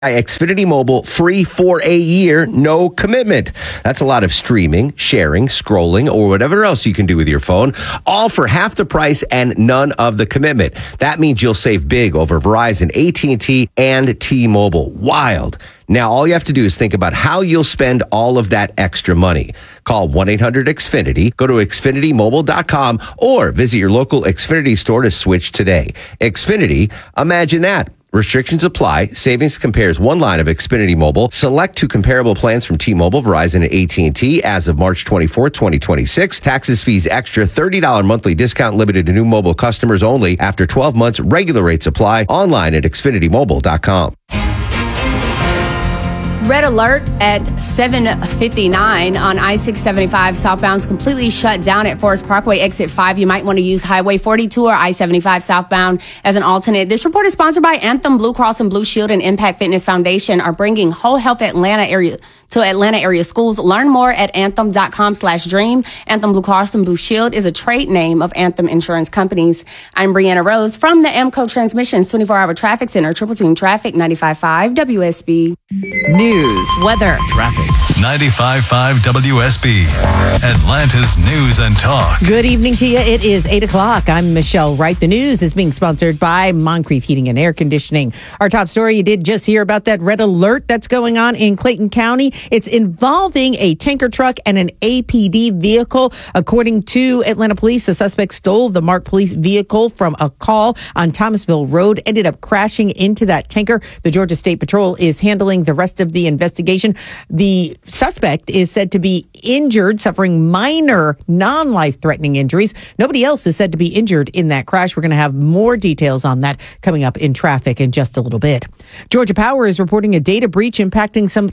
Xfinity Mobile free for a year, no commitment. That's a lot of streaming, sharing, scrolling, or whatever else you can do with your phone, all for half the price and none of the commitment. That means you'll save big over Verizon, AT&T, and T-Mobile. Wild. Now, all you have to do is think about how you'll spend all of that extra money. Call 1-800-XFINITY, go to XfinityMobile.com, or visit your local Xfinity store to switch today. Xfinity, imagine that. Restrictions apply. Savings compares one line of Xfinity Mobile. Select two comparable plans from T-Mobile, Verizon, and AT&T as of March 24th, 2026. Taxes, fees, extra $30 monthly discount limited to new mobile customers only. After 12 months, regular rates apply. Online at XfinityMobile.com. Red alert at 7:59 on I-675 southbound, completely shut down at Forest Parkway, exit 5. You might want to use Highway 42 or I-75 southbound as an alternate. This report is sponsored by Anthem, Blue Cross and Blue Shield, and Impact Fitness Foundation are bringing Whole Health Atlanta area to Atlanta area schools. Learn more at anthem.com/dream. Anthem Blue Cross and Blue Shield is a trade name of Anthem Insurance Companies. I'm Brianna Rose from the AMCO Transmissions 24-hour traffic center, Triple Team Traffic, 95.5 WSB. News, weather, traffic. 95.5 WSB, Atlanta's News and Talk. Good evening to you. It is 8 o'clock. I'm Michelle Wright. The news is being sponsored by Moncrief Heating and Air Conditioning. Our top story, you did just hear about that red alert that's going on in Clayton County. It's involving a tanker truck and an APD vehicle. According to Atlanta police, the suspect stole the marked police vehicle from a call on Thomasville Road, ended up crashing into that tanker. The Georgia State Patrol is handling the rest of the investigation. The suspect is said to be injured, suffering minor non-life-threatening injuries. Nobody else is said to be injured in that crash. We're going to have more details on that coming up in traffic in just a little bit. Georgia Power is reporting a data breach impacting some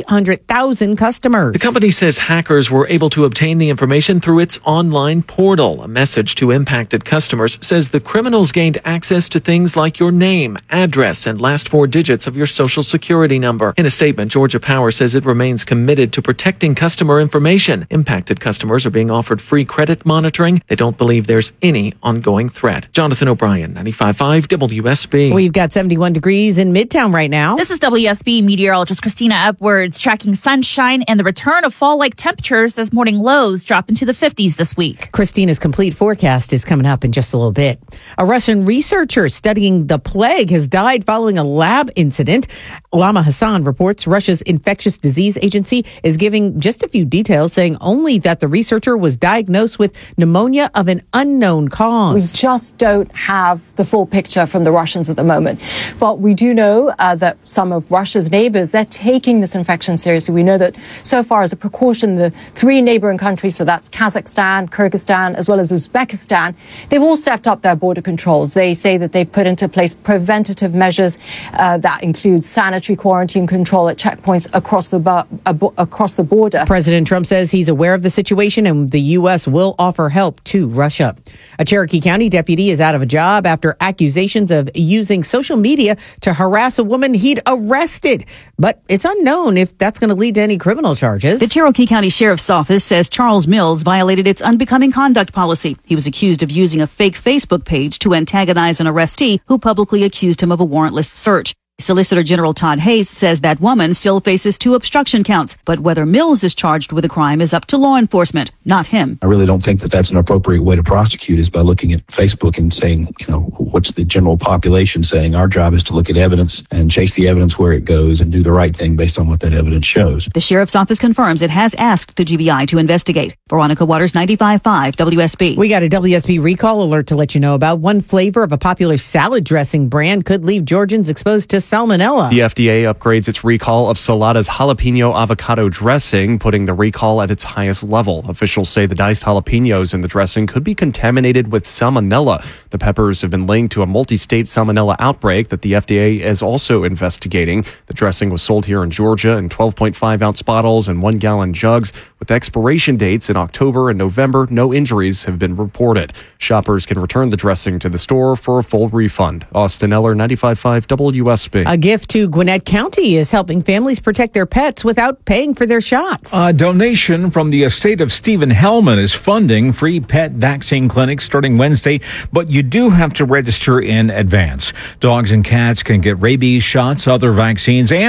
300,000 customers. The company says hackers were able to obtain the information through its online portal. A message to impacted customers says the criminals gained access to things like your name, address, and last four digits of your social security number. In a statement, Georgia Power says it remains committed to protecting customer information. Impacted customers are being offered free credit monitoring. They don't believe there's any ongoing threat. Jonathan O'Brien, 95.5 WSB. We've got 71 degrees in Midtown right now. This is WSB meteorologist Christina Upwards tracking sunshine and the return of fall-like temperatures as morning lows drop into the 50s this week. Christina's complete forecast is coming up in just a little bit. A Russian researcher studying the plague has died following a lab incident. Lama Hassan reports Russia's infectious disease agency is giving just a few details, saying only that the researcher was diagnosed with pneumonia of an unknown cause. We just don't have the full picture from the Russians at the moment. But we do know that some of Russia's neighbors, they're taking this infection seriously. We know that so far as a precaution, the three neighboring countries, so that's Kazakhstan, Kyrgyzstan, as well as Uzbekistan, they've all stepped up their border controls. They say that they've put into place preventative measures that include sanitary quarantine control at checkpoints across the border. President Trump says he's aware of the situation and the U.S. will offer help to Russia. A Cherokee County deputy is out of a job after accusations of using social media to harass a woman he'd arrested. But it's unknown if that's going to lead to any criminal charges. The Cherokee County Sheriff's Office says Charles Mills violated its unbecoming conduct policy. He was accused of using a fake Facebook page to antagonize an arrestee who publicly accused him of a warrantless search. Solicitor General Todd Hayes says that woman still faces 2 obstruction counts, but whether Mills is charged with a crime is up to law enforcement, not him. I really don't think that that's an appropriate way to prosecute, is by looking at Facebook and saying, what's the general population saying? Our job is to look at evidence and chase the evidence where it goes and do the right thing based on what that evidence shows. The Sheriff's Office confirms it has asked the GBI to investigate. Veronica Waters, 95.5 WSB. We got a WSB recall alert to let you know about. One flavor of a popular salad dressing brand could leave Georgians exposed to salmonella. The FDA upgrades its recall of Salada's jalapeno avocado dressing, putting the recall at its highest level. Officials say the diced jalapenos in the dressing could be contaminated with salmonella. The peppers have been linked to a multi-state salmonella outbreak that the FDA is also investigating. The dressing was sold here in Georgia in 12.5-ounce bottles and 1-gallon jugs With expiration dates in October and November, no injuries have been reported. Shoppers can return the dressing to the store for a full refund. Austin Eller, 95.5 WSB. A gift to Gwinnett County is helping families protect their pets without paying for their shots. A donation from the estate of Stephen Hellman is funding free pet vaccine clinics starting Wednesday, but you do have to register in advance. Dogs and cats can get rabies shots, other vaccines, and